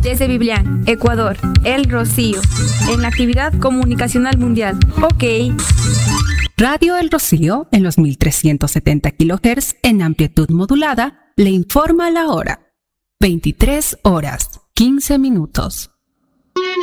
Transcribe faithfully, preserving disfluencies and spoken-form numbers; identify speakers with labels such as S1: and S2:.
S1: Desde Biblián, Ecuador, El Rocío, en la actividad comunicacional mundial. Ok.
S2: Radio El Rocío, en los mil trescientos setenta kilohertz en amplitud modulada, le informa la hora. veintitrés horas, quince minutos.